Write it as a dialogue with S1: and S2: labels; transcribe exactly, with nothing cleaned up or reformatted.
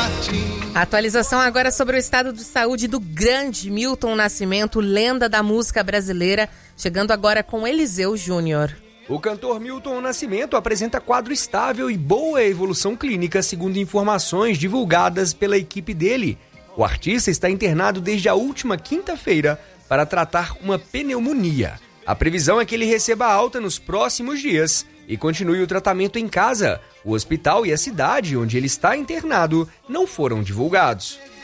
S1: Martins.
S2: Atualização agora sobre o estado de saúde do grande Milton Nascimento, lenda da música brasileira, chegando agora com Eliseu Júnior.
S3: O cantor Milton Nascimento apresenta quadro estável e boa evolução clínica, segundo informações divulgadas pela equipe dele. O artista está internado desde a última quinta-feira para tratar uma pneumonia. A previsão é que ele receba alta nos próximos dias e continue o tratamento em casa. O hospital e a cidade onde ele está internado não foram divulgados.